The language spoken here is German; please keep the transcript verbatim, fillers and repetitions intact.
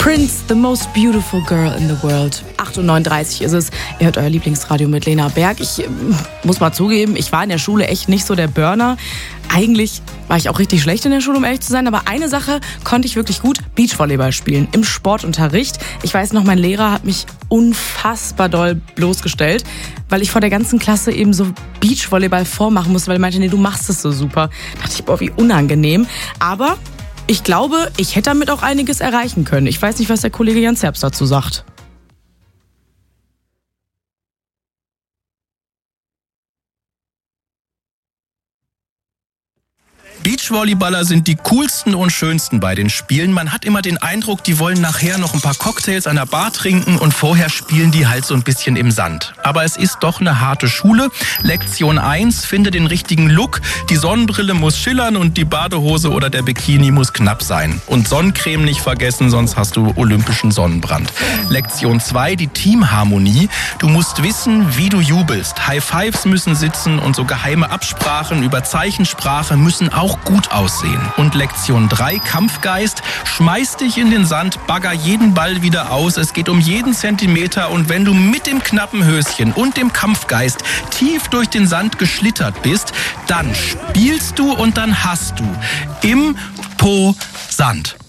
Prince, the most beautiful girl in the world. acht Uhr neununddreißig ist es. Ihr hört euer Lieblingsradio mit Lena Berg. Ich äh, muss mal zugeben, ich war in der Schule echt nicht so der Burner. Eigentlich war ich auch richtig schlecht in der Schule, um ehrlich zu sein. Aber eine Sache konnte ich wirklich gut: Beachvolleyball spielen im Sportunterricht. Ich weiß noch, mein Lehrer hat mich unfassbar doll bloßgestellt, weil ich vor der ganzen Klasse eben so Beachvolleyball vormachen musste, weil er meinte, nee, du machst es so super. Da dachte ich, boah, wie unangenehm. Aber ich glaube, ich hätte damit auch einiges erreichen können. Ich weiß nicht, was der Kollege Jan Zerbst dazu sagt. Beachvolleyballer sind die coolsten und schönsten bei den Spielen. Man hat immer den Eindruck, die wollen nachher noch ein paar Cocktails an der Bar trinken und vorher spielen die halt so ein bisschen im Sand. Aber es ist doch eine harte Schule. Lektion eins, finde den richtigen Look. Die Sonnenbrille muss schillern und die Badehose oder der Bikini muss knapp sein. Und Sonnencreme nicht vergessen, sonst hast du olympischen Sonnenbrand. Lektion zwei, die Teamharmonie. Du musst wissen, wie du jubelst. High Fives müssen sitzen und so geheime Absprachen über Zeichensprache müssen auch gut aussehen. Und Lektion drei, Kampfgeist. Schmeiß dich in den Sand, bagger jeden Ball wieder aus. Es geht um jeden Zentimeter und wenn du mit dem knappen Höschen und dem Kampfgeist tief durch den Sand geschlittert bist, dann spielst du und dann hast du im Po Sand.